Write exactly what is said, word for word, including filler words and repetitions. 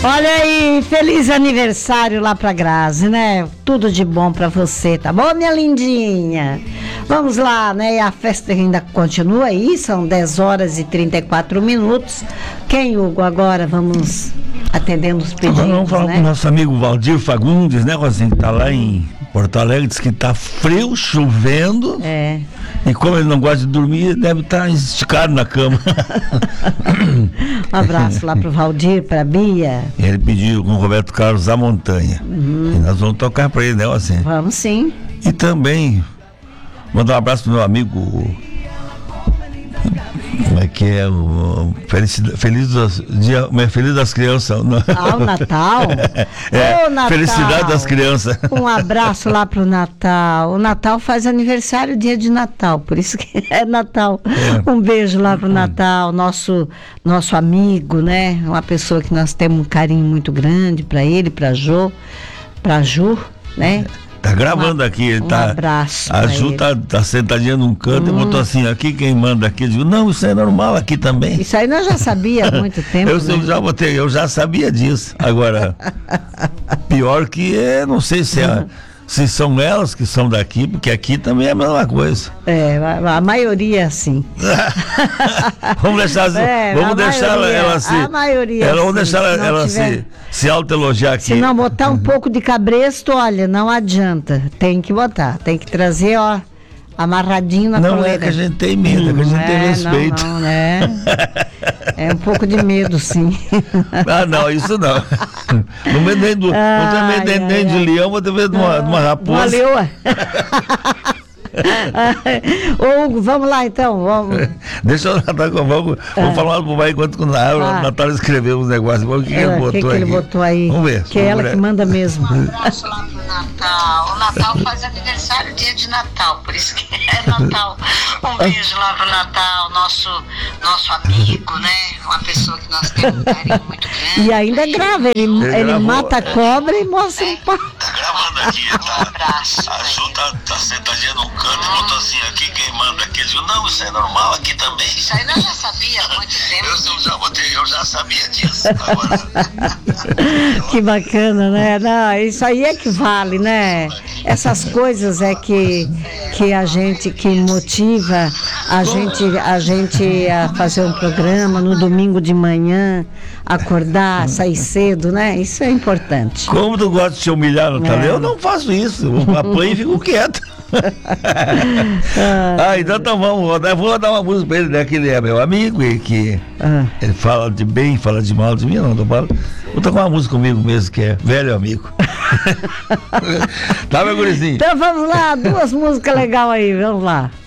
Olha aí, feliz aniversário lá pra Grazi, né? Tudo de bom pra você, tá bom, minha lindinha? Vamos lá, né? A festa ainda continua aí, são dez horas e trinta e quatro minutos. Quem, Hugo, agora vamos atendendo os pedidos, vamos falar né? com o nosso amigo Valdir Fagundes, né, Rosinha, que tá lá em Porto Alegre, diz que tá frio, chovendo. É. E como ele não gosta de dormir, deve estar esticado na cama. Um abraço lá pro Valdir, pra Bia. Ele pediu com o Roberto Carlos A Montanha. Uhum. E nós vamos tocar pra ele, né, assim. Vamos sim. E também mandar um abraço pro meu amigo. Como é que é? O Feliz, feliz, das, dia, feliz das crianças. Não. Ah, o Natal? É, Ô, Natal. Felicidade das crianças. Um abraço lá pro Natal. O Natal faz aniversário dia de Natal, por isso que é Natal. É. Um beijo lá pro Natal, nosso, nosso amigo, né? Uma pessoa que nós temos um carinho muito grande pra ele, pra Jô, pra Ju, né? Tá gravando um, aqui, um tá. abraço. A Ju tá, tá sentadinha num canto hum. e botou assim, aqui quem manda aqui. Eu digo, não, isso é normal aqui também. Isso aí nós já sabia há muito tempo. eu, né? eu já botei, eu já sabia disso. Agora, pior que é, não sei se é. Se são elas que são daqui, porque aqui também é a mesma coisa. É, a, a maioria sim. vamos deixar, é, vamos deixar maioria, ela se. A maioria. Ela, vamos sim, deixar ela, ela tiver, se, se autoelogiar aqui. Se não botar um pouco de cabresto, olha, não adianta. Tem que botar, tem que trazer, ó, amarradinho na Não coleira. É que a gente tem medo, é que a gente é, tem respeito. Não, não, né? É um pouco de medo, sim. Ah, não, isso não. Não tem medo, não tem medo nem, nem de leão, vou ter medo de uma, de uma raposa. Uma leoa. Ô, Hugo, vamos lá então. Vamos. Deixa eu vamos, ah. vamos falar pro pai enquanto o ah. Natália escreveu uns negócios. O que, que, ele, botou que, que ele botou aí? Vamos ver. Que é ela que manda mesmo. Um abraço lá pro Natal. O Natal faz aniversário dia de Natal, por isso que é Natal. Um beijo lá pro Natal, nosso, nosso amigo, né? Uma pessoa que nós temos um carinho muito grande. E ainda grava, ele, ele, ele mata a cobra e mostra é. um pau. Tá gravando aqui, tá? Um abraço. A Ju tá, tá sentadinha num canto e botou assim, aqui quem manda aqui. Eu digo, não, isso é normal aqui também. Isso aí nós já sabia há muito tempo. Eu, eu, já, botei, eu já sabia disso. Agora. Que bacana, né? Não, isso aí é que vale, né? Essas coisas é que, que a gente, que motiva a gente, a gente a fazer um programa no domingo de manhã, acordar, sair cedo, né? Isso é importante. Como tu gosta de te humilhar, Natália? É. Eu não faço isso. Eu apanho e fico quieto. ah, então tá, vamos rodar. Vou dar uma música pra ele, né? Que ele é meu amigo e que ah. ele fala de bem, fala de mal de mim, não, não falo. Vou tocar uma música comigo mesmo, que é Velho Amigo. Tá, meu gurizinho? Então vamos lá, duas músicas legais aí, vamos lá.